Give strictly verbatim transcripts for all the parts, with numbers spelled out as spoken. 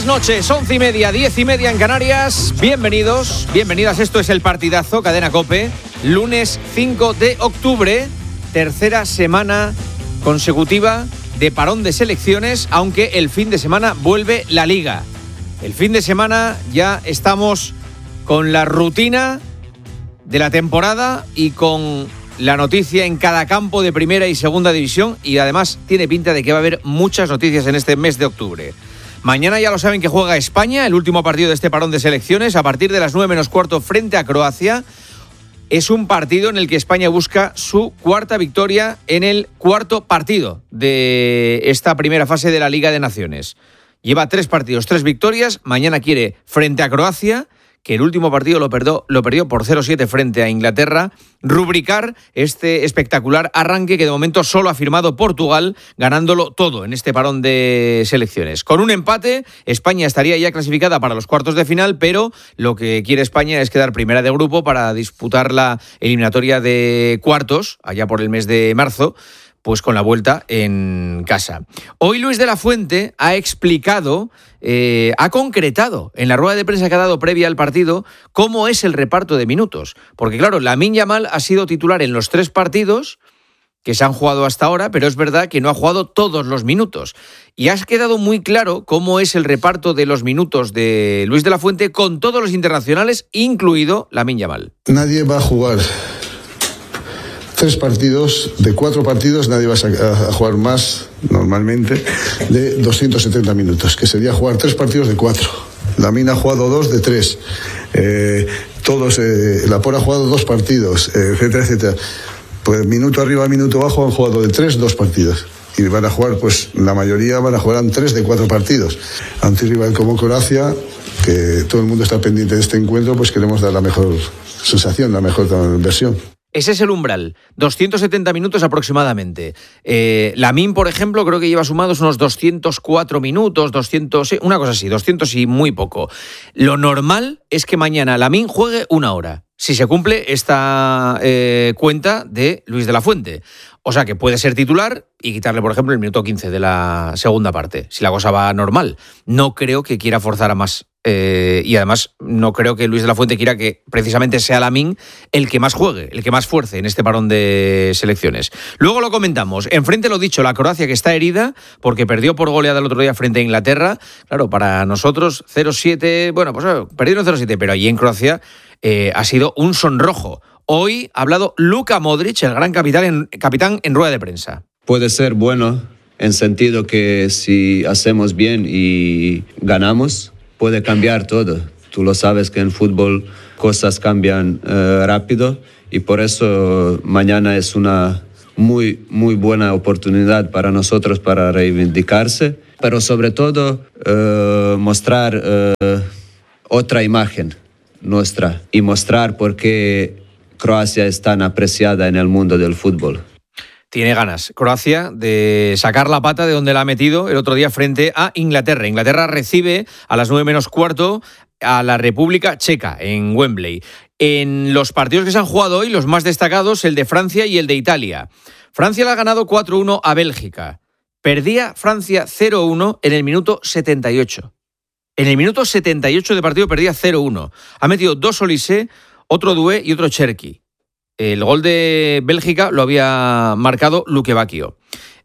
buenas noches, once y media, diez y media en Canarias. Bienvenidos, bienvenidas. Esto es El Partidazo, Cadena COPE. Lunes cinco de octubre, tercera semana consecutiva de parón de selecciones, aunque el fin de semana vuelve la Liga. El fin de semana ya estamos con la rutina de la temporada y con la noticia en cada campo de primera y segunda división, y además tiene pinta de que va a haber muchas noticias en este mes de octubre. Mañana ya lo saben que juega España, el último partido de este parón de selecciones, a partir de las nueve menos cuarto frente a Croacia. Es un partido en el que España busca su cuarta victoria en el cuarto partido de esta primera fase de la Liga de Naciones. Lleva tres partidos, tres victorias. Mañana quiere, frente a Croacia, que el último partido lo perdió, lo perdió por cero siete frente a Inglaterra, rubricar este espectacular arranque que de momento solo ha firmado Portugal, ganándolo todo en este parón de selecciones. Con un empate, España estaría ya clasificada para los cuartos de final, pero lo que quiere España es quedar primera de grupo para disputar la eliminatoria de cuartos, allá por el mes de marzo, pues con la vuelta en casa. Hoy Luis de la Fuente ha explicado, eh, ha concretado en la rueda de prensa que ha dado previa al partido cómo es el reparto de minutos. Porque claro, Lamine Yamal ha sido titular en los tres partidos que se han jugado hasta ahora, pero es verdad que no ha jugado todos los minutos. Y ha quedado muy claro cómo es el reparto de los minutos de Luis de la Fuente con todos los internacionales, incluido Lamine Yamal. Nadie va a jugar tres partidos, de cuatro partidos nadie va a, a jugar más normalmente de doscientos setenta minutos, que sería jugar tres partidos de cuatro. Lamine ha jugado dos de tres, eh, todos, eh, Laporte ha jugado dos partidos, eh, etcétera, etcétera. Pues minuto arriba, minuto abajo han jugado de tres, dos partidos. Y van a jugar, pues la mayoría van a jugar en tres de cuatro partidos. Ante un rival como Croacia, que todo el mundo está pendiente de este encuentro, pues queremos dar la mejor sensación, la mejor versión. Ese es el umbral, doscientos setenta minutos aproximadamente. Eh, Lamine, por ejemplo, creo que lleva sumados unos doscientos cuatro minutos, doscientos, una cosa así, doscientos y muy poco. Lo normal es que mañana Lamine juegue una hora, si se cumple esta eh, cuenta de Luis de la Fuente. O sea que puede ser titular y quitarle, por ejemplo, el minuto quince de la segunda parte, si la cosa va normal. No creo que quiera forzar a más. Eh, y además no creo que Luis de la Fuente quiera que precisamente sea Lamine el que más juegue, el que más fuerce en este parón de selecciones. Luego lo comentamos. Enfrente, lo dicho, la Croacia, que está herida porque perdió por goleada el otro día frente a Inglaterra. Claro, para nosotros cero siete, bueno, pues eh, perdieron cero siete, pero allí en Croacia eh, ha sido un sonrojo. Hoy ha hablado Luka Modric, el gran capitán en, capitán en rueda de prensa. Puede ser bueno en sentido que si hacemos bien y ganamos, puede cambiar todo. Tú lo sabes que en fútbol cosas cambian eh, rápido, y por eso mañana es una muy, muy buena oportunidad para nosotros para reivindicarse, pero sobre todo eh, mostrar eh, otra imagen nuestra y mostrar por qué Croacia es tan apreciada en el mundo del fútbol. Tiene ganas Croacia de sacar la pata de donde la ha metido el otro día frente a Inglaterra. Inglaterra recibe a las nueve menos cuarto a la República Checa en Wembley. En los partidos que se han jugado hoy, los más destacados, el de Francia y el de Italia. Francia le ha ganado cuatro uno a Bélgica. Perdía Francia cero uno en el minuto setenta y ocho. En el minuto setenta y ocho de partido perdía cero uno. Ha metido dos Olise, otro Doué y otro Cherki. El gol de Bélgica lo había marcado Luque Bacchio.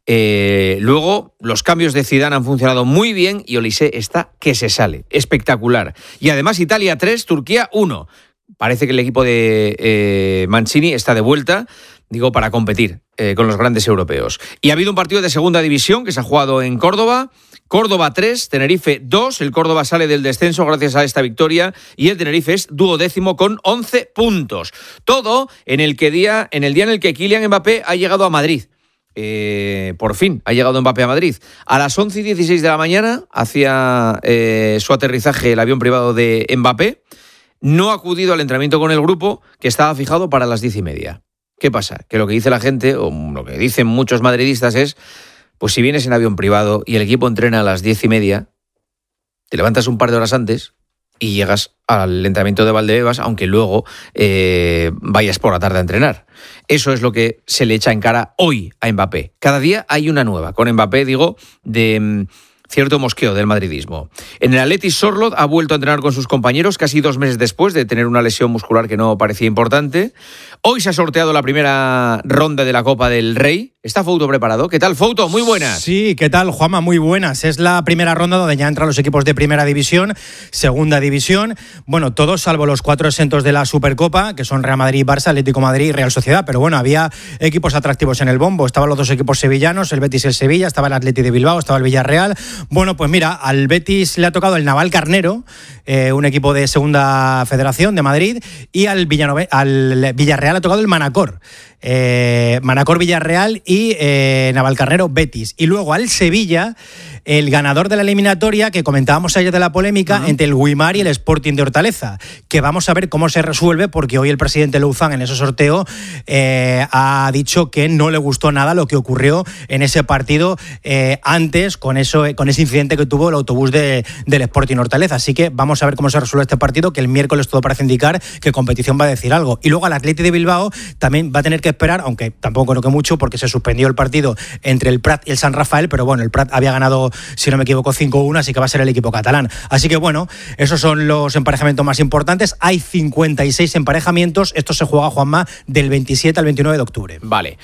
Eh, luego, los cambios de Zidane han funcionado muy bien y Olise está que se sale. Espectacular. Y además Italia tres, Turquía uno. Parece que el equipo de eh, Mancini está de vuelta, digo, para competir eh, con los grandes europeos. Y ha habido un partido de segunda división que se ha jugado en Córdoba. Córdoba tres, Tenerife dos. El Córdoba sale del descenso gracias a esta victoria y el Tenerife es duodécimo con once puntos. Todo en el, que día, en el día en el que Kylian Mbappé ha llegado a Madrid. Eh, por fin ha llegado Mbappé a Madrid. A las once y dieciséis de la mañana hacía eh, su aterrizaje el avión privado de Mbappé. No ha acudido al entrenamiento con el grupo, que estaba fijado para las diez y media. ¿Qué pasa? Que lo que dice la gente, o lo que dicen muchos madridistas es, pues si vienes en avión privado y el equipo entrena a las diez y media, te levantas un par de horas antes y llegas al entrenamiento de Valdebebas, aunque luego eh, vayas por la tarde a entrenar. Eso es lo que se le echa en cara hoy a Mbappé. Cada día hay una nueva. Con Mbappé, digo, de cierto mosqueo del madridismo. En el Athletic Sorloth ha vuelto a entrenar con sus compañeros casi dos meses después de tener una lesión muscular que no parecía importante. Hoy se ha sorteado la primera ronda de la Copa del Rey. ¿Está Fouto preparado? ¿Qué tal, Fouto? Muy buenas. Sí, ¿qué tal, Juanma? Muy buenas. Es la primera ronda donde ya entran los equipos de Primera División, Segunda División. Bueno, todos salvo los cuatro exentos de la Supercopa, que son Real Madrid, Barça, Atlético de Madrid y Real Sociedad. Pero bueno, había equipos atractivos en el bombo. Estaban los dos equipos sevillanos, el Betis y el Sevilla. Estaba el Athletic de Bilbao, estaba el Villarreal. Bueno, pues mira, al Betis le ha tocado el Navalcarnero, eh, un equipo de Segunda Federación de Madrid, y al, Villanove- al Villarreal ha tocado el Manacor. Eh, Manacor Villarreal y eh, Navalcarnero Betis. Y luego al Sevilla, el ganador de la eliminatoria que comentábamos ayer de la polémica uh-huh. entre el Guimar y el Sporting de Hortaleza, que vamos a ver cómo se resuelve, porque hoy el presidente Louzán en ese sorteo eh, ha dicho que no le gustó nada lo que ocurrió en ese partido eh, antes con eso, con ese incidente que tuvo el autobús de, del Sporting Hortaleza. Así que vamos a ver cómo se resuelve este partido, que el miércoles todo parece indicar que competición va a decir algo. Y luego al Athletic de Bilbao también va a tener que esperar, aunque tampoco creo que mucho, porque se suspendió el partido entre el Prat y el San Rafael, pero bueno, el Prat había ganado, si no me equivoco, cinco uno, así que va a ser el equipo catalán. Así que bueno, esos son los emparejamientos más importantes. Hay cincuenta y seis emparejamientos. Esto se juega, Juanma, del veintisiete al veintinueve de octubre. Vale.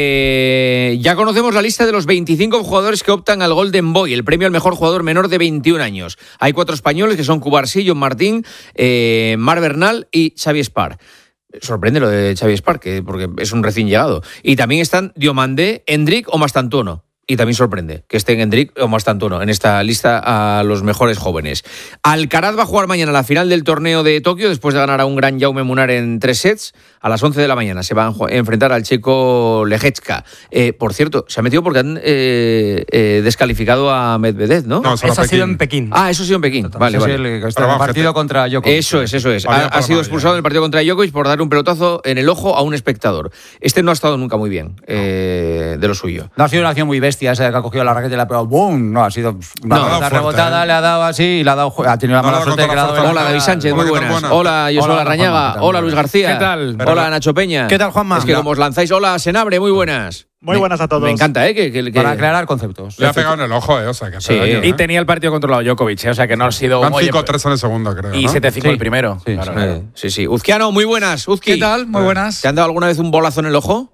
Eh, ya conocemos la lista de los veinticinco jugadores que optan al Golden Boy, el premio al mejor jugador menor de veintiún años. Hay cuatro españoles que son Cubarsí, John Martín, eh, Mar Bernal y Xavi Espar. Sorprende lo de Xavi Espar, que, porque es un recién llegado. Y también están Diomandé, Endrick o Mastantuono. Y también sorprende que estén Endrick o Mastantuono en esta lista a los mejores jóvenes. Alcaraz va a jugar mañana la final del torneo de Tokio después de ganar a un gran Jaume Munar en tres sets. A las once de la mañana se va a enfrentar al checo Leječka. Eh, por cierto, se ha metido porque han eh, eh, descalificado a Medvedev, ¿no? No, eso ha sido en Pekín. Ah, eso ha sido en Pekín. Vale, eso vale. Sí, el, está en el partido contra Djokovic. Eso es, eso es. Ha, ha sido expulsado en el partido contra Djokovic por dar un pelotazo en el ojo a un espectador. Este no ha estado nunca muy bien eh, de lo suyo. No ha sido una acción muy bestia esa de que ha cogido la raqueta y la ha pegado ¡boom! No, ha sido una no, fuerte, rebotada, ¿eh? Le ha dado así y le ha dado, ha tenido la mala suerte de que le ha dado. Hola, David Sánchez, muy buenas. Buena. Hola, Josué Larrañaga. Hola, Luis García. ¿Qué tal? Hola, Nacho Peña. ¿Qué tal, Juanma? Es que como os lanzáis, hola, Senabre, muy buenas. Muy buenas a todos. Me encanta, ¿eh? Que, que, que... Para aclarar conceptos. Le ha pegado en el ojo, ¿eh? O sea, que sí. daño, ¿eh? Y tenía el partido controlado Djokovic, ¿eh? O sea, que no ha sido... Van cinco tres en el segundo, creo, Y ¿no? siete cinco sí. el primero. Sí, claro, sí. claro. Sí, sí. Uzquiano, muy buenas. Uzki. ¿Qué tal? Muy buenas. ¿Te han dado alguna vez un bolazo en el ojo?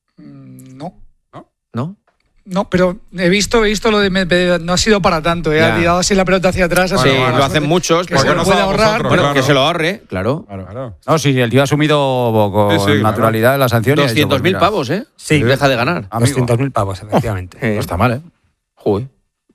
No. ¿No? No, pero he visto, he visto lo de Medvedev, no ha sido para tanto, ¿eh? Ya. Ha tirado así la pelota hacia atrás. Sí, así, lo hacen muchos. Que pero se bueno, lo puede ahorrar. vosotros, bueno, claro. que se lo ahorre, claro. Claro, claro. No, sí, el tío ha asumido con Sí, sí, naturalidad claro. la sanción. doscientos mil pavos, ¿eh? Sí. Deja de ganar. doscientos mil pavos, efectivamente. Eh, No está mal, ¿eh? Joder.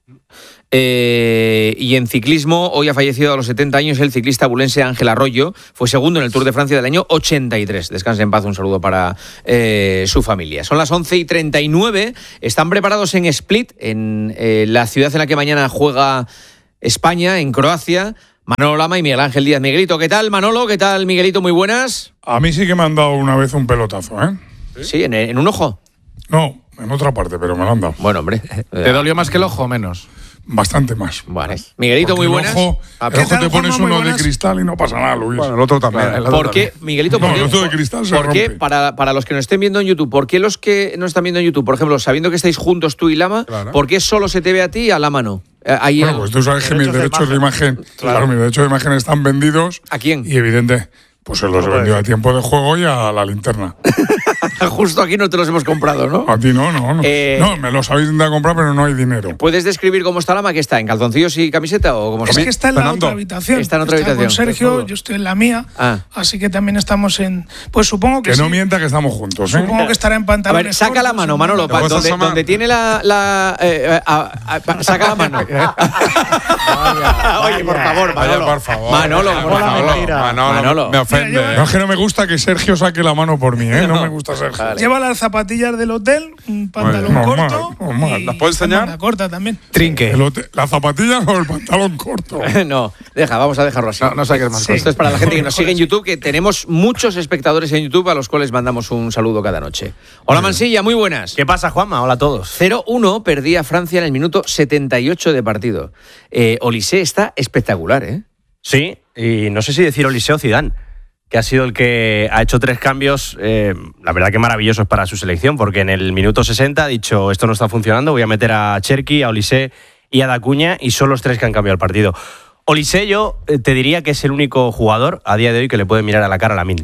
Eh, y en ciclismo, hoy ha fallecido a los setenta años el ciclista bulense Ángel Arroyo. Fue segundo en el Tour de Francia del año ochenta y tres. Descanse en paz, un saludo para eh, su familia. Son las once y treinta y nueve. Están preparados en Split, en eh, la ciudad en la que mañana juega España, en Croacia. Manolo Lama y Miguel Ángel Díaz. Miguelito, ¿qué tal, Manolo? ¿Qué tal, Miguelito? Muy buenas. A mí sí que me han dado una vez un pelotazo, ¿eh? Sí, en, en un ojo. No, en otra parte, pero me lo han dado. Bueno, hombre. ¿Te dolió más que el ojo o menos? Bastante más. Vale. Miguelito, Porque muy el buenas. ojo, Ah, el ojo tal, te pones Juanma? Muy uno de buenas. cristal y no pasa nada, Luis. Bueno, el otro también. Claro, el otro ¿Por qué, Miguelito? ¿Por No, qué? el otro de cristal se ¿Por qué? rompe. Para, para los que nos estén viendo en YouTube, ¿por qué los que no están viendo en YouTube, por ejemplo, sabiendo que estáis juntos tú y Lama, Claro. ¿por qué solo se te ve a ti y a Lama no? Eh, ahí Bueno, el- pues tú sabes que mis derechos de imagen, claro, mis derechos de imagen están vendidos. ¿A quién? Y evidente, pues se los he vendido a tiempo de juego y a la linterna. Justo aquí no te los hemos comprado, ¿no? A ti no, no, no. Eh, No, me los habéis intentado comprar, pero no hay dinero. ¿Puedes describir cómo está Lama? ¿Qué está? ¿En calzoncillos y camiseta o cómo Es está? que está en la Fernando, otra habitación. está en otra habitación. Con Sergio, yo estoy en la mía. Ah. Así que también estamos en. Pues supongo que. Que no sí. mienta que estamos juntos, ¿eh? Supongo que estará en A pantalones. ver, saca la cortos, mano, en Manolo, pantalones- pa- ¿Te puedes donde, asomar? donde tiene la... la eh, a- a- pa- saca la mano. Oye, por favor, Vaya, Manolo. por favor. Manolo, por Hola, favor. mentira. Manolo, Manolo. me ofende. No, es que no me gusta que Sergio saque la mano por mí, ¿eh? No, me gusta Sergio. Lleva las zapatillas del hotel, un pantalón Normal, corto. normal. y ¿Las puedes enseñar? manga corta también. Trinque. El hotel- la zapatilla o el pantalón corto. No, deja, vamos a dejarlo así. No, no saques más Sí. Esto es para la gente que nos sigue en YouTube, que tenemos muchos espectadores en YouTube a los cuales mandamos un saludo cada noche. Hola, Mansilla, muy buenas. ¿Qué pasa, Juanma? Hola a todos. cero uno perdía Francia en el minuto setenta y ocho de partido. Eh, Olise está espectacular, ¿eh? Sí, y no sé si decir Olise o Zidane, que ha sido el que ha hecho tres cambios, eh, la verdad que maravillosos para su selección, porque en el minuto sesenta ha dicho, esto no está funcionando, voy a meter a Cherki, a Olise y Ada Cunha, y son los tres que han cambiado el partido. Olise, yo eh, te diría que es el único jugador a día de hoy que le puede mirar a la cara a Lamine.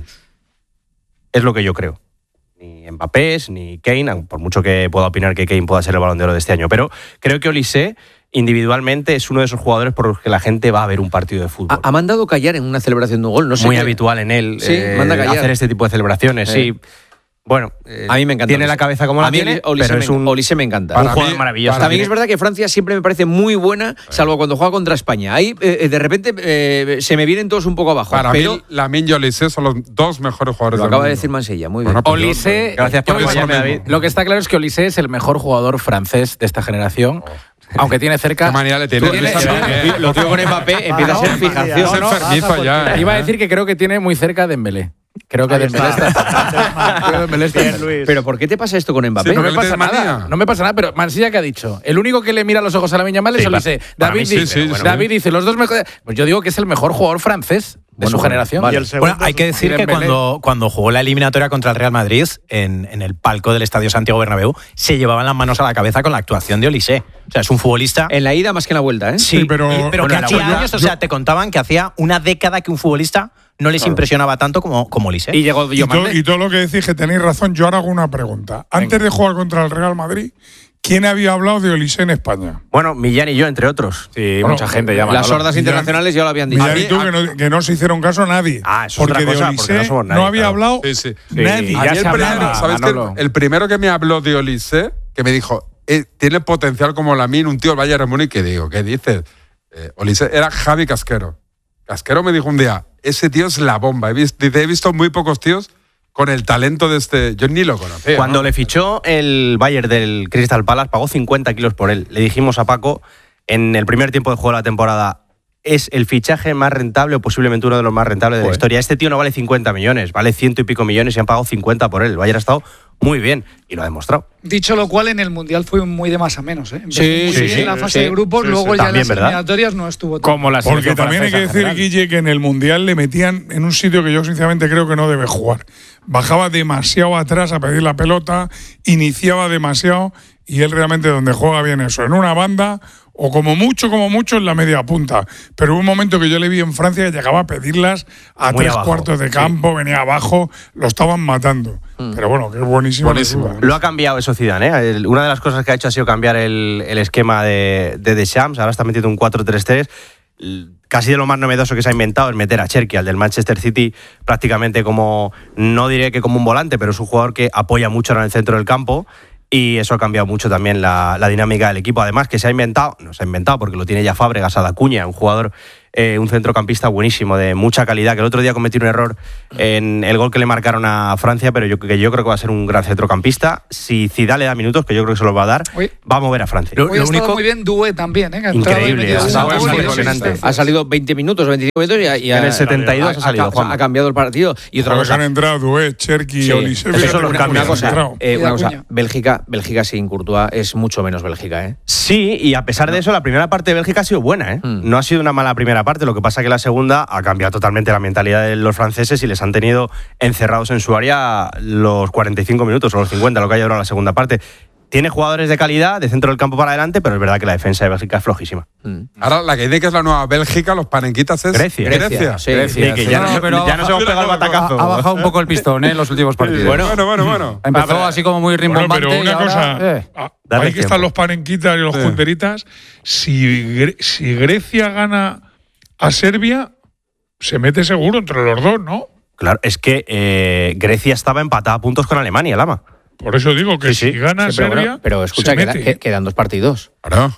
Es lo que yo creo. Ni Mbappé, ni Kane, por mucho que pueda opinar que Kane pueda ser el Balón de Oro de este año, pero creo que Olise individualmente es uno de esos jugadores por los que la gente va a ver un partido de fútbol. Ha, ha mandado callar en una celebración de un gol, no sé. Muy qué. habitual en él Sí, eh, manda callar. hacer este tipo de celebraciones, Eh. sí. Bueno, eh, A mí me encanta. tiene Olise. la cabeza como a la mí tiene, Olise pero me, es un, Olise me encanta. un Para jugador mí- maravilloso. También es verdad que Francia siempre me parece muy buena, salvo cuando juega contra España. Ahí eh, de repente eh, se me vienen todos un poco abajo. Para pero mí, Lamine y Olise son los dos mejores jugadores lo del acaba de mundo. decir Mansilla, muy bien. Bueno, pues yo- Olise, Gracias por yo voy- apoyarme, David. Lo que está claro es que Olise es el mejor jugador francés de esta generación, aunque tiene cerca. Qué manía le tiene. Tiene- Luis Enrique. Lo tío con Mbappé empieza a ser Es fijación. no, enfermizo ya. ¿eh? Iba a decir que creo que tiene muy cerca a Dembélé. Creo que Ahí Dembélé está. está. Creo que Dembélé está- Bien, Luis. Pero ¿por qué te pasa esto con Mbappé? Sí, No me Él pasa tiene manía. nada, no me pasa nada, pero Mansilla que ha dicho, el único que le mira a los ojos a Lamine Yamal es Sí, Olise. para David mí sí, dice, sí, sí. David dice, los dos mejores. Pues yo digo que es el mejor jugador francés de Bueno, su generación. vale. Y el segundo Bueno, hay que decir que Dembélé. cuando, cuando jugó la eliminatoria contra el Real Madrid, en, en el palco del Estadio Santiago Bernabéu, se llevaban las manos a la cabeza con la actuación de Olise. O sea, es un futbolista... En la ida más que en la vuelta, ¿eh? Sí, Sí, pero- y- pero Bueno, que en la hacía vuelta- años, o sea, te contaban que hacía una década que un futbolista no les impresionaba tanto como, como Olise. Y llegó Y, to- Diomande. y todo lo que decís que tenéis razón, yo ahora hago una pregunta. Antes de jugar contra el Real Madrid, ¿quién había hablado de Olise en España? Bueno, Millán y yo, entre otros. Sí, Bueno, mucha gente llama. Las ¿no? sordas Millán- internacionales ya lo habían dicho. Millán y tú, que no, que no se hicieron caso a nadie. Ah, eso es porque otra cosa, de porque no Olise somos no, nadie, había claro. hablado Sí, sí. nadie. Y A ya mí el se primero, hablaba, ¿sabes qué? Manolo. El primero que me habló de Olise, que me dijo, eh, tiene potencial como Lamine, un tío del Bayern de Múnich, que digo, ¿qué dices? Eh, Olise era Javi Casquero. Casquero me dijo un día, ese tío es la bomba. He visto, dice, he visto muy pocos tíos con el talento de este... Yo ni lo conocía. Cuando ¿no? le fichó el Bayern del Crystal Palace, pagó cincuenta kilos por él. Le dijimos a Paco, en el primer tiempo de juego de la temporada, es el fichaje más rentable o posiblemente uno de los más rentables de la Joder. historia. Este tío no vale cincuenta millones, vale ciento y pico millones y han pagado cincuenta por él. El Bayern ha estado muy bien y lo ha demostrado. Dicho lo cual, en el Mundial fue muy de más a menos. ¿eh? Empezó Sí, muy sí, bien sí, en la fase sí, de grupos, sí, luego sí. ya También, en las ¿verdad? eliminatorias no estuvo tan Como la Porque selección también hay que francesa, decir, en general. Guille, que en el Mundial le metían en un sitio que yo sinceramente creo que no debe jugar. Bajaba demasiado atrás a pedir la pelota, iniciaba demasiado y él realmente donde juega bien eso, en una banda o como mucho, como mucho en la media punta. Pero hubo un momento que yo le vi en Francia que llegaba a pedirlas a Muy tres abajo, cuartos de sí. campo, venía abajo, lo estaban matando. Pero bueno, que es buenísimo. Buenísimo. sin duda. Lo ha cambiado eso Zidane, ¿eh? El- Una de las cosas que ha hecho ha sido cambiar el, el esquema de, de Deschamps. Ahora está metiendo un cuatro tres tres. L- Casi de lo más novedoso que se ha inventado es meter a Cherki, al del Manchester City, prácticamente como, no diré que como un volante, pero es un jugador que apoya mucho en el centro del campo. Y eso ha cambiado mucho también la, la dinámica del equipo. Además, que se ha inventado, no se ha inventado porque lo tiene ya Fábregas, Ada Cunha, un jugador, eh, un centrocampista buenísimo, de mucha calidad, que el otro día cometió un error en el gol que le marcaron a Francia, pero yo, que yo creo que va a ser un gran centrocampista. Si Zidane le da minutos, que yo creo que se los va a dar, Oye. va a mover a Francia. Hoy ha estado muy bien Doué también, ¿eh? Que ha entrado Increíble, y metido ha un estado gol y muy dos impresionante. asistencias. Ha salido veinte minutos, veinticinco minutos y, ha- y En el setenta y dos ha salido, ha, Juanma. ha cambiado el partido. Y otra Joder, que cosa. han entrado Dué, Cherki Sí, y Olise. eso Mira, son los una- cambios. una cosa, Una cosa, eh, Y una cosa, Acuña. Bélgica, Bélgica sin Courtois es mucho menos Bélgica, ¿eh? Sí, y a pesar de eso, la primera parte de Bélgica ha sido buena, ¿eh? Mm. No ha sido una mala primera parte, lo que pasa que la segunda ha cambiado totalmente la mentalidad de los franceses y les han tenido encerrados en su área los cuarenta y cinco minutos o los cincuenta, lo que haya durado la segunda parte. Tiene jugadores de calidad, de centro del campo para adelante, pero es verdad que la defensa de Bélgica es flojísima. Ahora, la que dice que es la nueva Bélgica, los panenquitas es... Grecia. Grecia. Sí. Sí, que ya, No, no, pero ya nos hemos pegado el batacazo. Ha, ha bajado un poco el pistón ¿eh? en los últimos partidos. Bueno. Bueno, bueno, bueno. Empezó así como muy Bueno, rimbombante pero y una ahora, cosa, eh. ah, Dale ahí que están tiempo. los panenquitas y los Sí. junteritas, si, Gre- si Grecia gana a Serbia, se mete seguro entre los dos, ¿no? Claro, es que eh, Grecia estaba empatada a puntos con Alemania, Lama. Por eso digo que Sí, sí. si gana Sí, pero, Serbia, bueno, pero escucha, se queda- mete. que- quedan dos partidos. Claro.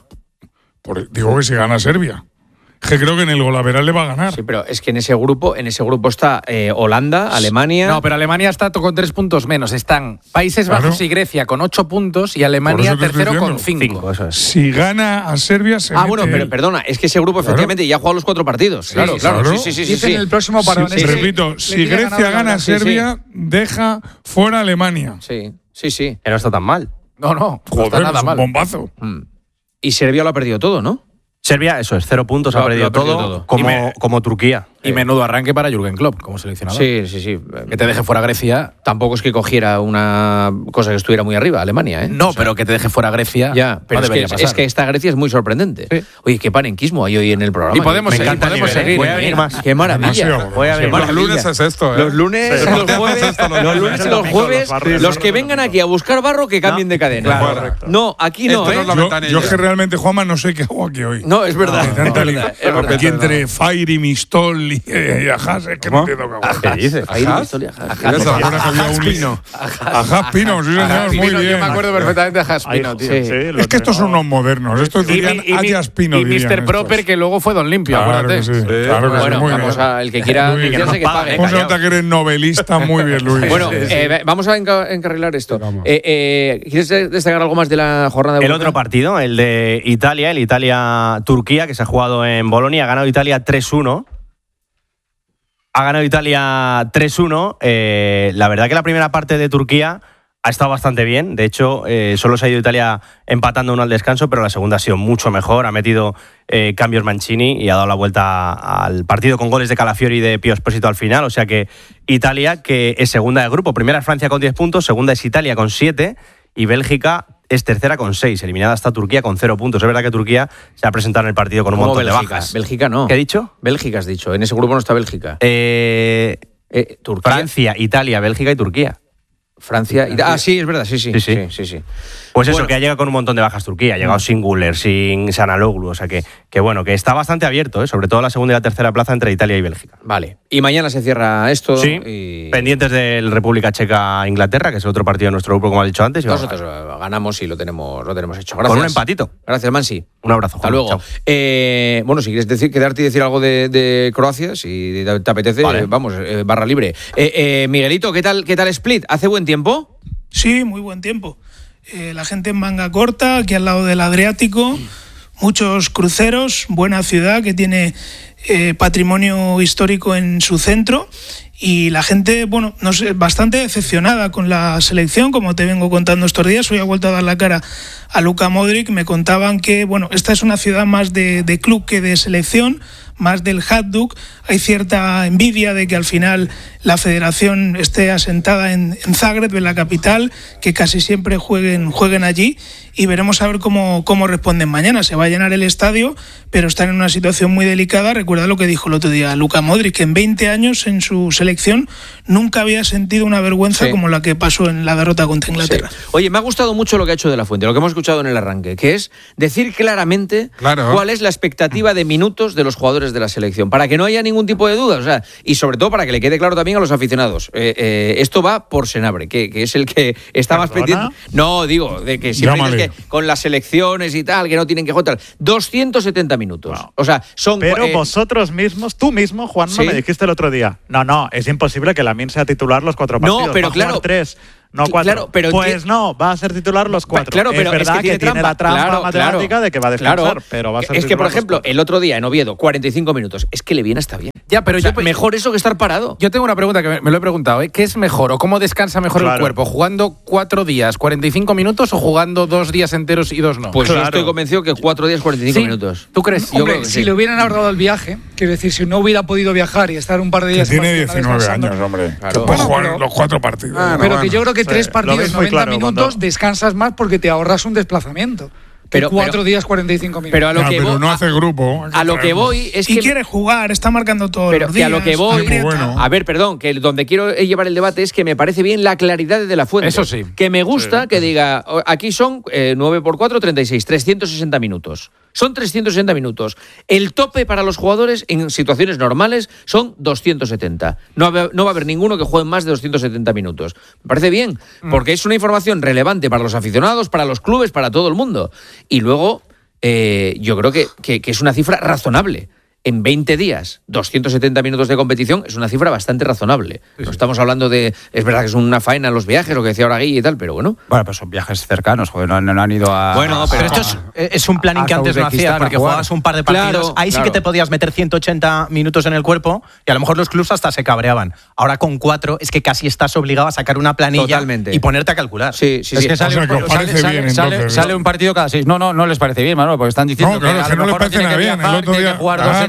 Por- digo que si gana Serbia. Es que creo que en el Golaveral le va a ganar. Sí, pero es que en ese grupo, en ese grupo está eh, Holanda, Alemania. No, pero Alemania está to- con tres puntos menos. Están Países Claro. Bajos y Grecia con ocho puntos y Por Alemania eso te estoy tercero con diciendo. cinco. Cinco, eso es. Si gana a Serbia, se Ah, mete bueno, pero él. perdona, es que ese grupo Claro. efectivamente ya ha jugado los cuatro partidos. claro, sí, claro. claro. Sí, sí, sí, sí, Dicen sí. el próximo Sí, parón. sí, ese, repito, le si tiene Grecia ganado gana a Holanda. sí, sí. Serbia, deja fuera a Alemania. Sí, sí, sí. Que no está tan mal. No, no, no Joder, está nada es un mal. bombazo. Mm. Y Serbia lo ha perdido todo, ¿no? Serbia, eso es, cero puntos, Lo- ha perdido, lo ha perdido todo, todo. Como, Y me- como Turquía. Y menudo arranque para Jürgen Klopp como seleccionador. Sí, sí, sí. Que te deje fuera Grecia. Tampoco es que cogiera una cosa que estuviera muy arriba, Alemania, ¿eh? No, o sea, pero que te deje fuera Grecia. Ya, pero no es, que, pasar. es que esta Grecia es muy sorprendente. Sí. Oye, qué panenquismo hay hoy en el programa. Y podemos Me seguir, encanta podemos el nivel, seguir. ¿eh? Voy a venir más. Qué maravilla. Demasiado, Voy a venir. Los lunes es esto, ¿eh? Los lunes, Sí. los jueves, Esto, los los lunes. lunes y los jueves, los que vengan aquí a buscar barro que cambien de cadena. Claro. No, aquí no, Esto no ¿eh? es la Yo, ventanilla. yo es que realmente, Juanma, no sé qué hago aquí hoy. No, es verdad. Hay tanta Es li- verdad, es verdad. Aquí entre Fire y Mistol y, y Ajás, es que no entiendo qué hago. ¿Qué dices? Ahí Ajá. la historia. Ajá. ¿Te acuerdas que había un Pino? Ajás Pino, sí señor, muy Yo bien. me acuerdo perfectamente de Jaspino, tío. Sí. Es que estos son unos modernos. Estos Y, dirían y, y, Ayas Pino. y dirían mister estos. Proper, que luego fue Don Limpio, Claro acuérdate. que sí, claro que sí, Bueno, muy vamos bien. a el que quiera Muy bien. iniciarse que pague. ¿Cómo se nota que eres novelista? Muy bien, Luis. Bueno, eh, vamos a enca- encarrilar esto. Eh, eh, ¿Quieres destacar algo más de la jornada de El vuelta? otro partido, el de Italia, el Italia-Turquía, que se ha jugado en Bolonia, ha ganado Italia tres uno. Ha ganado Italia tres uno. Eh, la verdad que la primera parte de Turquía ha estado bastante bien. De hecho, eh, solo se ha ido Italia empatando uno al descanso, pero la segunda ha sido mucho mejor. Ha metido eh, cambios Mancini y ha dado la vuelta al partido con goles de Calafiori y de Pio Esposito al final. O sea que Italia, que es segunda de grupo. Primera es Francia con diez puntos, segunda es Italia con siete y Bélgica es tercera con seis. Eliminada está Turquía con cero puntos. Es verdad que Turquía se ha presentado en el partido con un ¿Cómo montón Bélgica? de bajas. Bélgica no. ¿Qué he dicho? Bélgica has dicho. En ese grupo no está Bélgica. Eh, Eh, Turquía. Francia, Italia, Bélgica y Turquía. Francia. y- Ah, sí, es verdad, sí, sí. Sí, sí. sí, sí, sí. Pues eso, Bueno. que ha llegado con un montón de bajas Turquía. Ha llegado sin Güler, sin Sanaloglu. O sea que, que bueno, que está bastante abierto, ¿eh? Sobre todo la segunda y la tercera plaza entre Italia y Bélgica. Vale. Y mañana se cierra esto. Sí, y pendientes del República Checa-Inglaterra, que es otro partido de nuestro grupo, como has dicho antes. y vamos a nosotros eh, ganamos y lo tenemos, lo tenemos hecho. ver. Gracias. Con un empatito. Gracias, Mansi. Un abrazo, Hasta Juan. luego. Chao. Eh, bueno, si quieres decir, quedarte y decir algo de, de Croacia, si te, te apetece, Vale. eh, vamos, eh, barra libre. Eh, eh, Miguelito, ¿qué tal, ¿qué tal Split? ¿Hace buen tiempo? Sí, muy buen tiempo. Eh, la gente en manga corta, aquí al lado del Adriático, muchos cruceros, buena ciudad que tiene eh, patrimonio histórico en su centro y la gente, bueno, no sé, bastante decepcionada con la selección, como te vengo contando estos días. Hoy ha vuelto a dar la cara a Luka Modric. Me contaban que, bueno, esta es una ciudad más de, de club que de selección, más del Hajduk. Hay cierta envidia de que al final la federación esté asentada en, en Zagreb, en la capital, que casi siempre jueguen, jueguen allí y veremos a ver cómo, cómo responden mañana. Se va a llenar el estadio, pero están en una situación muy delicada. Recuerda lo que dijo el otro día Luka Modric, que en veinte años en su selección nunca había sentido una vergüenza Sí. como la que pasó en la derrota contra Inglaterra. Sí. Oye, me ha gustado mucho lo que ha hecho De La Fuente, lo que hemos escuchado en el arranque, que es decir claramente Claro. cuál es la expectativa de minutos de los jugadores de la selección, para que no haya ningún tipo de duda, o sea, y sobre todo para que le quede claro también a los aficionados. Eh, eh, esto va por Senabre, que, que es el que está más pendiente. No, digo, de que siempre Llámale. dices que con las selecciones y tal, que no tienen que jugar tal. doscientos setenta minutos. O sea, son... Pero eh, vosotros mismos, tú mismo, Juanma, ¿Sí? me dijiste el otro día. No, no, es imposible que Lamine sea titular los cuatro No, partidos. pero va a jugar claro, tres, no cl- cuatro. claro, pero pues enti- no, va a ser titular los cuatro. Claro, pero es verdad es que tiene, la trampa claro, matemática claro, de que va a descansar, claro. pero va a ser Es que, por titular los ejemplo, cuatro. el otro día en Oviedo, cuarenta y cinco minutos. Es que le viene hasta bien. Ya, pero O sea, yo mejor eso que estar parado. Yo tengo una pregunta que me, me lo he preguntado, ¿eh? ¿Qué es mejor o cómo descansa mejor el Claro. cuerpo? ¿Jugando cuatro días, cuarenta y cinco minutos o jugando dos días enteros y dos no? Pues yo Claro. estoy convencido que cuatro días, cuarenta y cinco ¿Sí? minutos. ¿Tú crees? Yo Hombre, creo que si sí. le hubieran ahorrado el viaje, quiero decir, si no hubiera podido viajar y estar un par de Que días en tiene Barcelona diecinueve descansando, años, hombre. Claro. Que puede Bueno, jugar pero- los cuatro partidos. Ah, no, pero bueno. que yo creo que Sí, tres lo partidos, veis muy noventa claro minutos, cuando- descansas más porque te ahorras un desplazamiento. Pero- Pero, cuatro pero- días, cuarenta y cinco minutos. Pero a lo Ya, que pero voy, no a- hace grupo. hay a lo que traerlo. voy es Y que quiere jugar, está marcando todos pero los que días. a lo que voy, aprieta. bueno. a ver, perdón, que donde quiero llevar el debate es que me parece bien la claridad de De La Fuente. Eso sí. Que me gusta que diga, o- aquí son eh, nueve por cuatro, treinta y seis, trescientos sesenta minutos. Son trescientos sesenta minutos. El tope para los jugadores en situaciones normales son doscientos setenta. No, va- no va a haber ninguno que juegue más de doscientos setenta minutos. Me parece bien, porque es una información relevante para los aficionados, para los clubes, para todo el mundo. Y luego, eh, yo creo que, que- que es una cifra razonable. En veinte días, doscientos setenta minutos de competición es una cifra bastante razonable. No estamos hablando de. Es verdad que es una faena los viajes, lo que decía ahora Guille y tal, pero bueno. Bueno, pero son viajes cercanos, joder, no, no han ido a. Bueno, Pero esto es, es un planning que hasta antes no Uzbekistán hacía, a porque jugar. jugabas un par de partidos. Claro, Ahí sí claro. que te podías meter ciento ochenta minutos en el cuerpo y a lo mejor los clubs hasta se cabreaban. Ahora con cuatro es que casi estás obligado a sacar una planilla Totalmente. y ponerte a calcular. Sí, sí, Es sí. que sale, O sea, que un, os parece sale- bien, sale- entonces, sale ¿no? un partido cada seis. No, no, no les parece bien, Manuel, porque están diciendo No, claro, que es a que lo no les mejor parece tiene nada que bien. El viajar, otro tiene día- que jugar claro, dos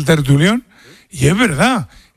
el tertulión, y es verdad.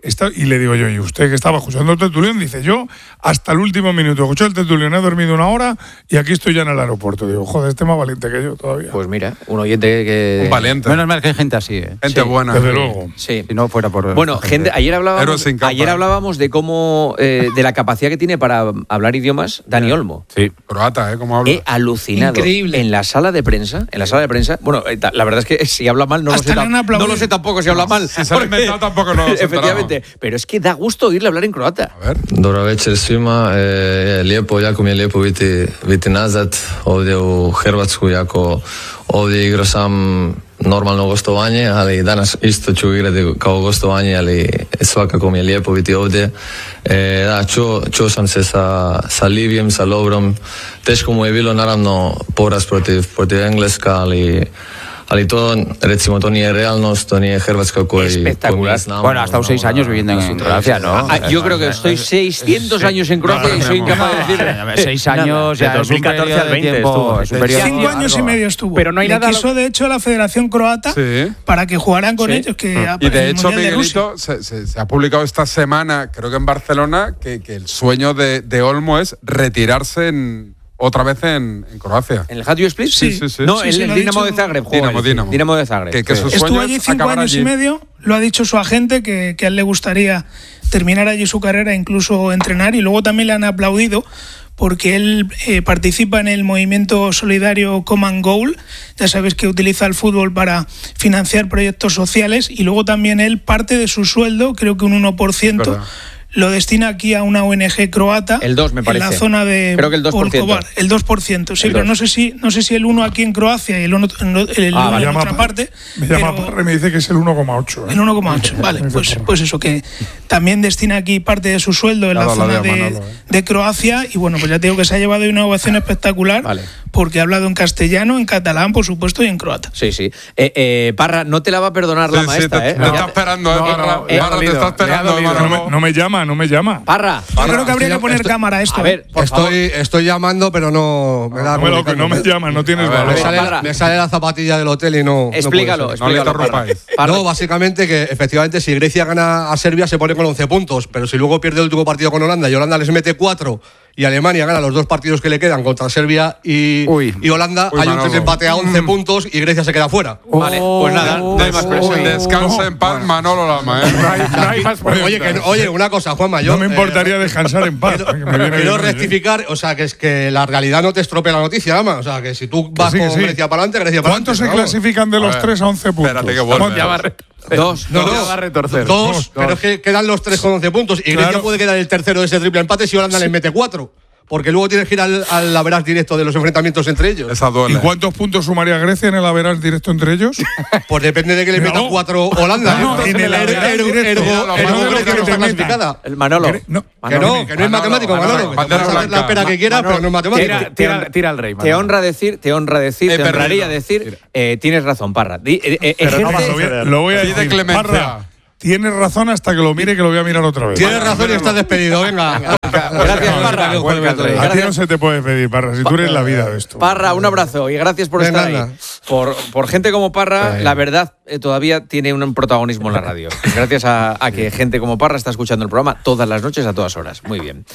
Está, y le digo yo, ¿y usted que estaba escuchando el tertulión? Dice, yo hasta el último minuto escuché el tertulión, he dormido una hora y aquí estoy ya en el aeropuerto. Digo, joder, este es más valiente que yo todavía. Pues mira, un oyente que... Un valiente. Menos mal que hay gente así, ¿eh? Gente Sí, buena. Desde luego. Sí. Si no fuera por... Bueno, gente, ayer hablábamos, sin capa. ayer hablábamos de cómo, eh, de la capacidad que tiene para hablar idiomas Dani Olmo. Sí. Croata, ¿eh? ¿Cómo habla? He alucinado. Increíble. En la sala de prensa, en la sala de prensa, bueno, eh, ta- la verdad es que si habla mal no lo, Hasta sé, le tam- han aplaudido. no lo sé tampoco si habla mal. Si se lo ha porque- inventado tampoco nos Efectivamente, pero es que da gusto oírle hablar en croata. A ver. Dobar večer svima, e, je lijepo, jako mi je lijepo biti, biti nazad ovdje u Hrvatsku, jako ovdje igrao sam normalno gostovanje, ali danas isto ću igrati kao gostovanje, ali svakako mi je lijepo biti ovdje. E, da, čuo, čuo sam se sa, sa Livijem, sa Lovrom, teško mu je bilo naravno poraz protiv, protiv Engleska, ali ali to, recimo, to nije realnost, to nije Hrvatska koji, Espectacular. koju mi znamo. Bueno, ha estado seis años viviendo en Nosotros- Croacia, ¿no? Ah, yo creo que estoy seiscientos años en Croacia y soy incapaz de decir... Seis años, de ya, es un dos mil catorce periodo al de veinte tiempo, estuvo. es un periodo Cinco largo. años y medio estuvo. Pero no hay Le nada- quiso, de hecho, a la Federación Croata Sí. para que jugaran con Sí. ellos. Que Y de el hecho, Mundial de Rusia. Miguelito, se, se- se ha publicado esta semana, creo que en Barcelona, que, que el sueño de, de Olmo es retirarse en, otra vez en, en Croacia. ¿En el Hajduk Split? Sí, sí, sí. No, Sí, el, sí, el lo ha Dinamo dicho- de Zagreb. juega Dinamo, él, sí. Dinamo. Dinamo de Zagreb. Que- que Sí. sus Estuvo sueños allí cinco acabar años allí. y medio. Lo ha dicho su agente que, que a él le gustaría terminar allí su carrera, incluso entrenar. Y luego también le han aplaudido porque él eh, participa en el movimiento solidario Common Goal. Ya sabes que utiliza el fútbol para financiar proyectos sociales. Y luego también él parte de su sueldo, creo que un uno por ciento. verdad. Lo destina aquí a una O N G croata. El dos, me parece. En la zona de Creo que el dos por ciento. Volkovar. El dos por ciento, sí, El pero dos. no sé si no sé si el uno aquí en Croacia y el uno, el el Ah, uno vale. en Me otra llama- parte. Me llama pero- Parra y me dice que es el uno coma ocho. ¿eh? el uno coma ocho, vale, pues, pues eso, que también destina aquí parte de su sueldo en la Claro, la zona de de, Manolo, ¿eh? de Croacia y bueno, pues ya te digo que se ha llevado una ovación espectacular Vale. porque ha hablado en castellano, en catalán, por supuesto, y en croata. Sí, sí. Eh, eh, Parra, no te la va a perdonar la Sí, sí, maestra, te, ¿eh? te Ya está te- esperando, ¿eh, No, Parra? no, le ha Parra, te dolido, está le ha esperando, dolido. No Manolo. me, no me llama, no me llama. Parra. Yo creo que habría que poner estoy- cámara a esto. A ver, por favor. Estoy, estoy llamando, pero no me da No me, lo, que no me comunicando. llama, no tienes A ver, Me valor. sale, Parra. me sale la zapatilla del hotel y no. Explícalo, no puede ser. No le explícalo. Parra. interrumpáis. Parra. No, básicamente que efectivamente si Grecia gana a Serbia se pone con once puntos, pero si luego pierde el último partido con Holanda y Holanda les mete cuatro y Alemania gana los dos partidos que le quedan contra Serbia y, Uy. y Holanda, Uy, hay un Manolo. desempate a once puntos y Grecia se queda fuera. Vale, pues nada, no hay más presión. Des- Descansa en paz, Manolo Lama, ¿eh? No hay, no hay más Oye, oye, que no- oye, una cosa, Juanma, yo No me eh, importaría descansar en paz. Quiero, que me viene quiero bien, ¿eh? rectificar, o sea, que es que la realidad no te estropea la noticia, ama. O sea, que si tú vas sí, que con sí. Grecia para adelante, Grecia para adelante. ¿Cuántos se pero vamos. clasifican de A los ver, tres a once puntos? espérate que vuelve. Ya va a re- Dos. No, Ya no, va a retorcer. Dos, Dos, pero dos. es que quedan los tres con once puntos y Grecia Claro. puede quedar el tercero de ese triple empate si Holanda les mete cuatro. Porque luego tienes que ir al, al average directo de los enfrentamientos entre ellos. Esa duele. ¿Y cuántos puntos sumaría Grecia en el average directo entre ellos? Pues depende de que le No. metan cuatro Holanda. No, ¿eh? en el Ergo- average ergo- directo. ergo- No, ergo Manolo, Grecia que no te está meta. clasificada. El Manolo. Gre- no. Que Manolo. no, que no es Manolo, matemático, Manolo, Manolo. Que bandera puedes hacer blanca. la pera que quieras, pero no es matemático. Tira, tira, tira al rey. Te Manolo. honra decir, te honra decir, Eh, te perdona. honraría decir, eh, tienes razón, Parra. Di- eh, eh, Pero no ejerce- va a Lo voy a- suceder. lo voy a Pide decir. clemencia. Parra, tienes razón hasta que lo mire, que lo voy a mirar otra vez. Tienes razón y estás despedido, venga. Gracias, Parra. Cuelga el rey. A ti no se te puede pedir, Parra, si tú eres la vida de esto. Parra, un abrazo y gracias por De estar nada. ahí. Por, por gente como Parra, la verdad eh, todavía tiene un protagonismo en la radio. Gracias a, a que gente como Parra está escuchando el programa todas las noches, a todas horas. Muy bien.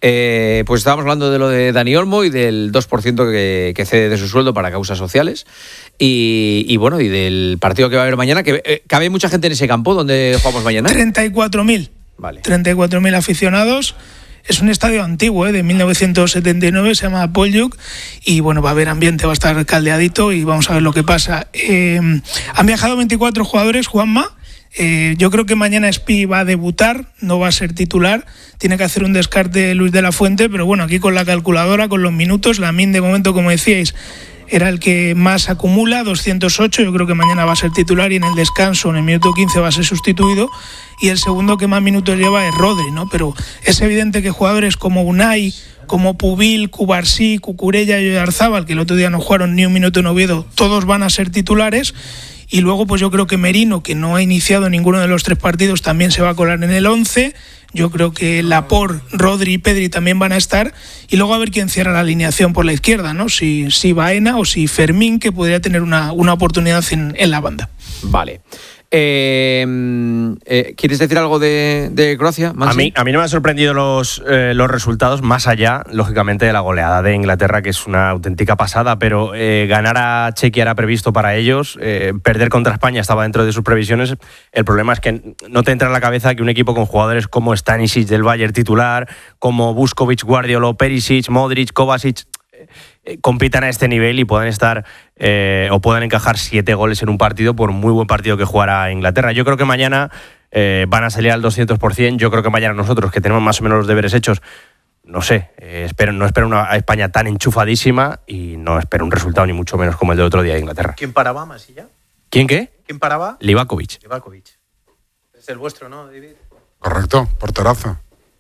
Eh, pues estábamos hablando de lo de Dani Olmo y del dos por ciento que, que cede de su sueldo para causas sociales. Y, y bueno, y del partido que va a haber mañana, que eh, cabe mucha gente en ese campo donde jugamos mañana. treinta y cuatro mil. Vale. treinta y cuatro mil aficionados. Es un estadio antiguo, ¿eh? De mil novecientos setenta y nueve, se llama Poljug, y bueno, va a haber ambiente, va a estar caldeadito y vamos a ver lo que pasa. Eh, han viajado veinticuatro jugadores, Juanma. Eh, yo creo que mañana Spi va a debutar, no va a ser titular, tiene que hacer un descarte Luis de la Fuente, pero bueno, aquí con la calculadora, con los minutos, la Min de momento, como decíais, era el que más acumula, doscientos ocho, yo creo que mañana va a ser titular y en el descanso, en el minuto quince, va a ser sustituido, y el segundo que más minutos lleva es Rodri, ¿no? Pero es evidente que jugadores como Unai, como Pubil, Cubarsí, Cucurella y Oyarzábal, que el otro día no jugaron ni un minuto en Oviedo, todos van a ser titulares. Y luego pues yo creo que Merino, que no ha iniciado ninguno de los tres partidos, también se va a colar en el once. Yo creo que Laporte, Rodri y Pedri también van a estar. Y luego a ver quién cierra la alineación por la izquierda, ¿no? Si, si Baena o si Fermín, que podría tener una, una oportunidad en, en la banda. Vale. Eh, eh, ¿Quieres decir algo de, de Croacia, Mansi? A mí, a mí no me han sorprendido los, eh, los resultados, más allá, lógicamente, de la goleada de Inglaterra, que es una auténtica pasada, pero eh, ganar a Chequia era previsto para ellos, eh, perder contra España estaba dentro de sus previsiones. El problema es que no te entra en la cabeza que un equipo con jugadores como Stanisic del Bayern titular, como Vuskovic, Guardiola, Perisic, Modric, Kovacic, eh, compitan a este nivel y puedan estar eh, o puedan encajar siete goles en un partido por muy buen partido que jugara Inglaterra. Yo creo que mañana eh, van a salir al doscientos por ciento. Yo creo que mañana nosotros, que tenemos más o menos los deberes hechos, no sé, eh, espero, no espero una España tan enchufadísima y no espero un resultado ni mucho menos como el del otro día de Inglaterra. ¿Quién paraba, Masilla? ¿Quién qué? ¿Quién paraba? Livakovic. Livakovic. Es el vuestro, ¿no, David? Correcto, porterazo.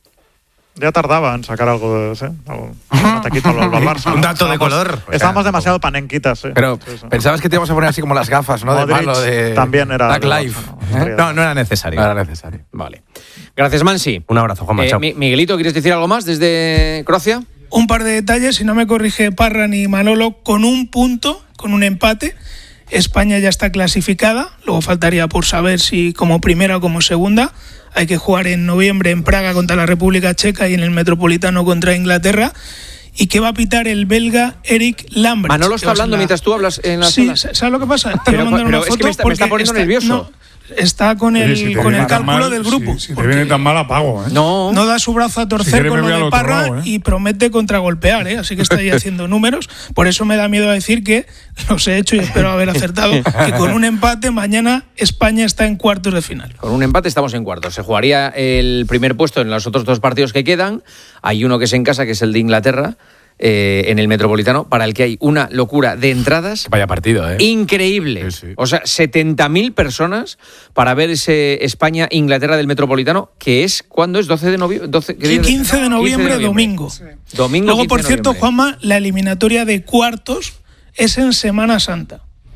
Ya tardaba en sacar algo de ese, algo, un ataquito al, al Barça. Un ¿no? dato de color. Estábamos demasiado panenquitas, sí. Pero Sí, sí. pensabas que te íbamos a poner así como las gafas, ¿no? De Modric malo, de también era Black de Life. Barça, ¿Eh? No, no era necesario. No era necesario. Vale. Gracias, Mansi. Un abrazo, Juanma. Eh, Chao. Mi- Miguelito, ¿quieres decir algo más desde Croacia? Un par de detalles, si no me corrige Parra ni Manolo, con un punto, con un empate, España ya está clasificada, luego faltaría por saber si como primera o como segunda. Hay que jugar en noviembre en Praga contra la República Checa y en el Metropolitano contra Inglaterra. ¿Y qué va a pitar el belga Eric Lambert? Manolo está hablando mientras tú hablas en la Sí, sala. ¿sabes lo que pasa? Te Pero- voy a mandar pero una es que foto me está- me está porque poniendo nervioso. no, está con el, Oye, si te con viene el tan cálculo mal, del grupo. Si, si te viene tan mal, apago, ¿eh? No. No da su brazo a Si torcer quieres con me lo voy al de otro Parra lado, ¿eh? y promete contragolpear, ¿eh? Así que está ahí haciendo números. Por eso me da miedo a decir que los he hecho y espero haber acertado. Que con un empate mañana España está en cuartos de final. Con un empate estamos en cuartos. Se jugaría el primer puesto en los otros dos partidos que quedan. Hay uno que es en casa, que es el de Inglaterra, eh, en el Metropolitano, para el que hay una locura de entradas. Vaya partido, ¿eh? Increíble. Sí, sí. O sea, setenta mil personas para ver ese España-Inglaterra del Metropolitano, que es, ¿cuándo es? ¿doce de noviembre? doce, ¿qué día es? quince de noviembre, domingo. Domingo Luego, quince por de cierto, noviembre. Juanma, la eliminatoria de cuartos es en Semana Santa.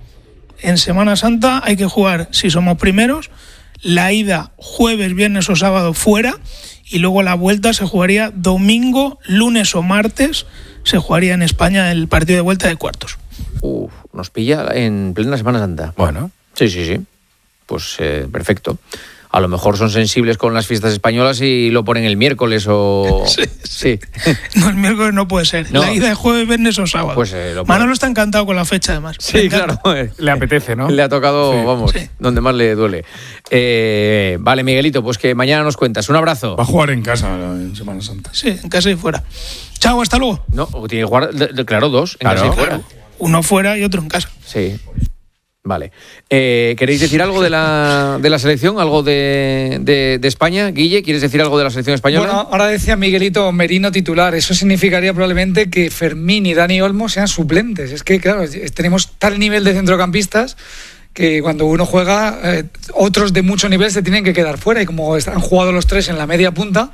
En Semana Santa hay que jugar, si somos primeros, la ida jueves, viernes o sábado fuera, y luego la vuelta se jugaría domingo, lunes o martes, se jugaría en España el partido de vuelta de cuartos. Uf, nos pilla en plena Semana Santa. Bueno. Sí, sí, sí. Pues eh, perfecto. A lo mejor son sensibles con las fiestas españolas y lo ponen el miércoles o... Sí, sí. No, el miércoles no puede ser. No. La ida de jueves, viernes o sábado. Pues, eh, lo pone- Manolo está encantado con la fecha, además. Sí, Le encanta. claro. eh. Le apetece, ¿no? Le ha tocado, Sí. vamos, Sí. donde más le duele. Eh, vale, Miguelito, pues que mañana nos cuentas. Un abrazo. Va a jugar en casa en Semana Santa. Sí, en casa y fuera. Chao, hasta luego. No, tiene que jugar, de- de- claro, dos, en Claro. casa y fuera. Uno fuera y otro en casa. Sí. Vale. Eh, ¿Queréis decir algo de la, de la selección? ¿Algo de, de, de España? Guille, ¿quieres decir algo de la selección española? Bueno, ahora decía Miguelito Merino titular. Eso significaría probablemente que Fermín y Dani Olmo sean suplentes. Es que, claro, tenemos tal nivel de centrocampistas que cuando uno juega, eh, otros de mucho nivel se tienen que quedar fuera. Y como han jugado los tres en la media punta,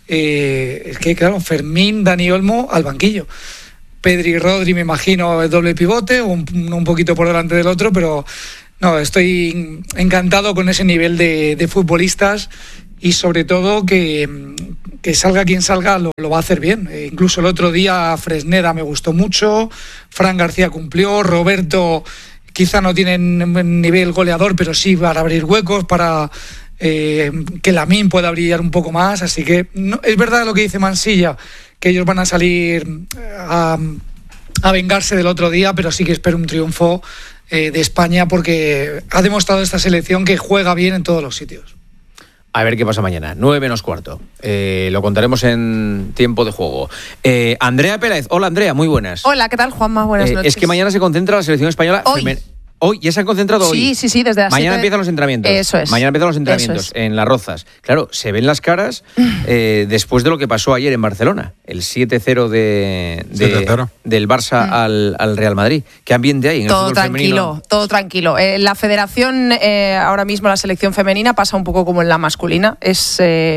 eh, es que, claro, Fermín, Dani Olmo al banquillo. Pedri y Rodri, me imagino, el doble pivote, un, un poquito por delante del otro, pero no, estoy encantado con ese nivel de, de futbolistas y sobre todo que, que salga quien salga lo, lo va a hacer bien. Eh, incluso el otro día Fresneda me gustó mucho, Fran García cumplió, Roberto quizá no tiene nivel goleador, pero sí para abrir huecos, para eh, que Lamine pueda brillar un poco más, así que no, es verdad lo que dice Mansilla, que ellos van a salir a, a vengarse del otro día, pero sí que espero un triunfo eh, de España porque ha demostrado esta selección que juega bien en todos los sitios. A ver qué pasa mañana. nueve menos cuarto. Eh, lo contaremos en tiempo de juego. Eh, Andrea Pérez. Hola, Andrea. Muy buenas. Hola, ¿qué tal, Juanma? Buenas Eh, noches. es que mañana se concentra la selección española. Hoy. femen- Hoy, ya se han concentrado hoy. Sí, sí, sí, desde las Mañana siete. empiezan los entrenamientos. Eso es. Mañana empiezan los Eso entrenamientos es. en Las Rozas. Claro, se ven las caras eh, después de lo que pasó ayer en Barcelona. El siete cero de, de- siete cero. del Barça al, al Real Madrid. ¿Qué ambiente hay en el Todo fútbol tranquilo, femenino? todo tranquilo. Eh, la federación, eh, ahora mismo la selección femenina pasa un poco como en la masculina. Es... eh,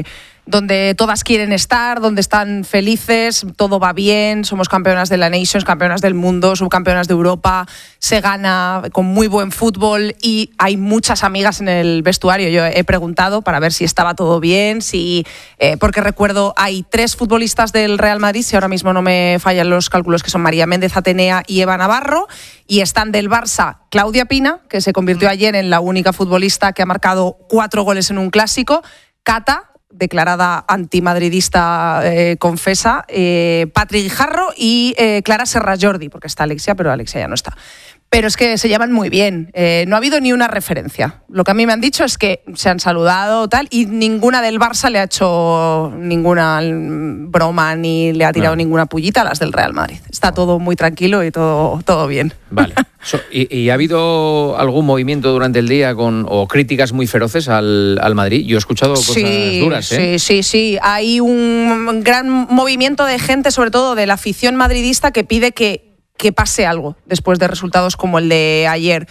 donde todas quieren estar, donde están felices, todo va bien, somos campeonas de la Nations, campeonas del mundo, subcampeonas de Europa, se gana con muy buen fútbol y hay muchas amigas en el vestuario. Yo he preguntado para ver si estaba todo bien, si eh, porque recuerdo hay tres futbolistas del Real Madrid, si ahora mismo no me fallan los cálculos, que son María Méndez Atenea y Eva Navarro, y están del Barça Claudia Pina, que se convirtió ayer en la única futbolista que ha marcado cuatro goles en un clásico, Cata, declarada antimadridista eh, confesa, eh, Patri Guijarro y eh, Clara Serra Jordi, porque está Alexia, pero Alexia ya no está. Pero es que se llevan muy bien. Eh, no ha habido ni una referencia. Lo que a mí me han dicho es que se han saludado tal y ninguna del Barça le ha hecho ninguna broma ni le ha tirado no. ninguna pullita a las del Real Madrid. Está todo muy tranquilo y todo, todo bien. Vale. So, y, ¿Y ha habido algún movimiento durante el día con o críticas muy feroces al, al Madrid? Yo he escuchado cosas sí, duras, ¿eh? Sí, sí, sí. Hay un gran movimiento de gente, sobre todo de la afición madridista, que pide que que pase algo después de resultados como el de ayer.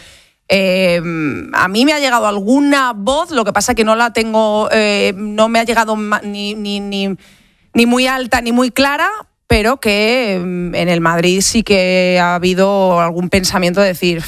Eh, a mí me ha llegado alguna voz, lo que pasa que no la tengo, eh, no me ha llegado ni, ni, ni, ni muy alta ni muy clara, pero que en el Madrid sí que ha habido algún pensamiento de decir,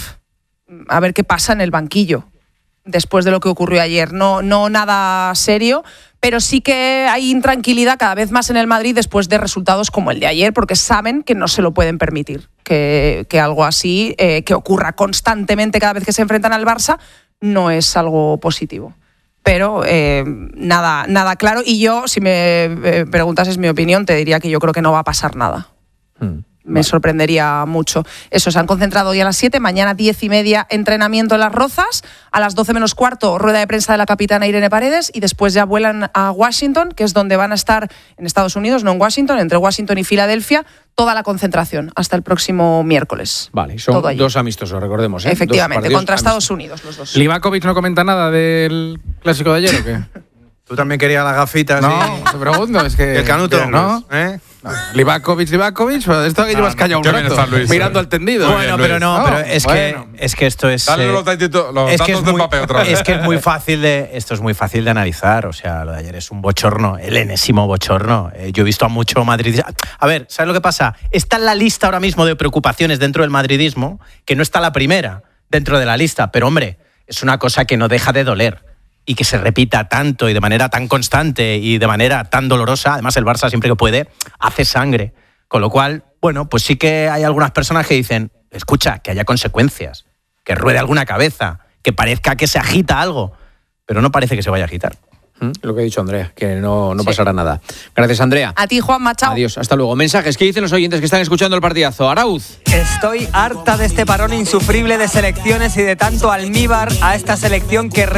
a ver qué pasa en el banquillo después de lo que ocurrió ayer. No, no nada serio, pero sí que hay intranquilidad cada vez más en el Madrid después de resultados como el de ayer, porque saben que no se lo pueden permitir, que, que algo así, eh, que ocurra constantemente cada vez que se enfrentan al Barça, no es algo positivo. Pero eh, nada, nada claro, y yo, si me eh, preguntases mi opinión, te diría que yo creo que no va a pasar nada. Hmm. Me vale. sorprendería mucho. Eso, se han concentrado hoy a las siete, mañana diez y media entrenamiento en Las Rozas, a las doce menos cuarto rueda de prensa de la capitana Irene Paredes y después ya vuelan a Washington, que es donde van a estar en Estados Unidos, no en Washington, entre Washington y Filadelfia, toda la concentración hasta el próximo miércoles. Vale, son dos amistosos, recordemos, ¿eh? Efectivamente, contra Estados Unidos los dos. ¿Livakovic no comenta nada del clásico de ayer o qué? ¿Tú también querías las gafitas? No, y... te pregunto, es que... El Canuto, ¿no? ¿Eh? No. Livakovic, Livakovic, pero esto que ah, llevas callado un rato, Luis, mirando al tendido. Bueno, pero no, no pero es, bueno. que, es que esto es... Dale los, datito, los es datos que es del muy, papel otra vez. Es que es muy fácil de... Esto es muy fácil de analizar, o sea, lo de ayer es un bochorno, el enésimo bochorno. Eh, yo he visto a mucho madridismo... A ver, ¿sabes lo que pasa? Está en la lista ahora mismo de preocupaciones dentro del madridismo, que no está la primera dentro de la lista, pero hombre, es una cosa que no deja de doler. Y que se repita tanto y de manera tan constante y de manera tan dolorosa. Además, el Barça siempre que puede hace sangre. Con lo cual, bueno, pues sí que hay algunas personas que dicen, escucha, que haya consecuencias, que ruede alguna cabeza, que parezca que se agita algo, pero no parece que se vaya a agitar. ¿Mm? Lo que ha dicho Andrea, que no, no sí. pasará nada. Gracias, Andrea. A ti, Juanma, chao. Adiós, hasta luego. Mensajes, ¿qué dicen los oyentes que están escuchando el partidazo? Arauz. Estoy harta de este parón insufrible de selecciones y de tanto almíbar a esta selección que